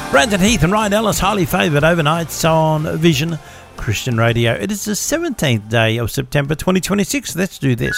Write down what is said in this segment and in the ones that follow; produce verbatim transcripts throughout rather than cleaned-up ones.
Brandon Heath and Ryan Ellis, highly favoured overnights on Vision Christian Radio. It is the seventeenth day of September twenty twenty-six. Let's do this.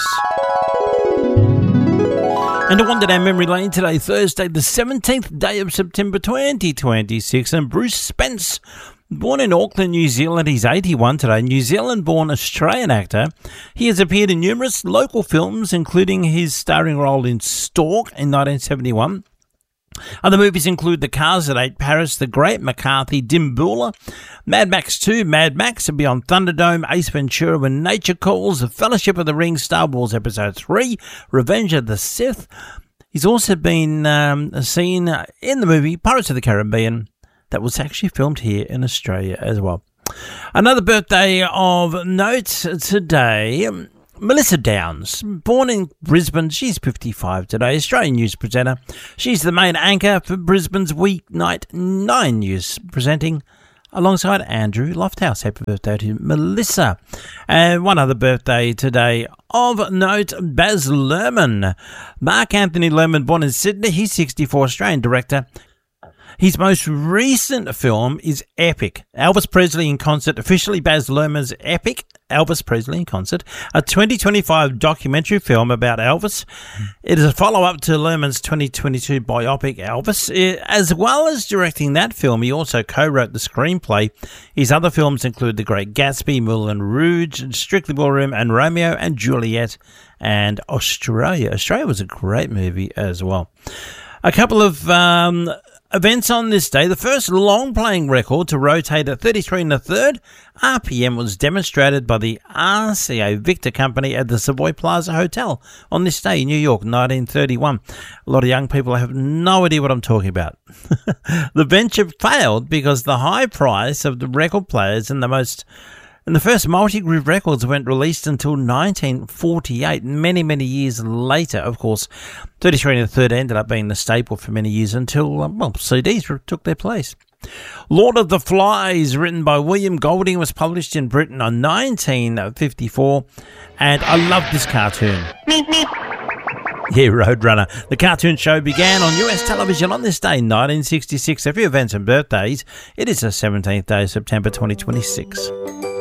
And to wander down memory lane today, Thursday, the seventeenth day of September twenty twenty-six. And Bruce Spence, born in Auckland, New Zealand, he's eighty-one today. New Zealand-born Australian actor. He has appeared in numerous local films, including his starring role in Stalk in nineteen seventy-one. Other movies include The Cars That Ate Paris, The Great McCarthy, Dimboola, Mad Max two, Mad Max, Beyond Thunderdome, Ace Ventura, When Nature Calls, The Fellowship of the Ring, Star Wars Episode three, Revenge of the Sith. He's also been um, seen in the movie Pirates of the Caribbean that was actually filmed here in Australia as well. Another birthday of note today, Melissa Downs, born in Brisbane, she's fifty-five today, Australian news presenter. She's the main anchor for Brisbane's Weeknight nine News, presenting alongside Andrew Lofthouse. Happy birthday to Melissa. And one other birthday today of note, Baz Luhrmann. Mark Anthony Luhrmann, born in Sydney, he's sixty-four, Australian director. His most recent film is Epic, Elvis Presley in Concert, officially Baz Luhrmann's Epic, Elvis Presley in Concert, a twenty twenty-five documentary film about Elvis. It is a follow-up to Luhrmann's twenty twenty-two biopic Elvis. As well as directing that film, he also co-wrote the screenplay. His other films include The Great Gatsby, Moulin Rouge, Strictly Ballroom, and Romeo and Juliet, and Australia. Australia was a great movie as well. A couple of um, events on this day. The first long-playing record to rotate at thirty-three and a third R P M was demonstrated by the R C A Victor Company at the Savoy Plaza Hotel on this day in New York, nineteen thirty-one. A lot of young people have no idea what I'm talking about. The venture failed because the high price of the record players and the most And the first multi-groove records weren't released until nineteen forty-eight, many, many years later. Of course, thirty-three and a third ended up being the staple for many years until, well, C Ds took their place. Lord of the Flies, written by William Golding, was published in Britain on nineteen fifty-four, and I love this cartoon. Yeah, Roadrunner. The cartoon show began on U S television on this day, nineteen sixty-six. A few events and birthdays. It is the seventeenth day of September twenty twenty-six.